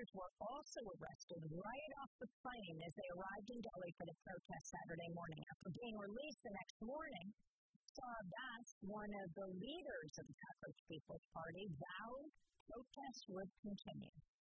leaders were also arrested right off the plane as they arrived in Delhi for the protest Saturday morning. After being released the next morning, Shah Abbas, one of the leaders of the Khalid People's Party, vowed protests would continue.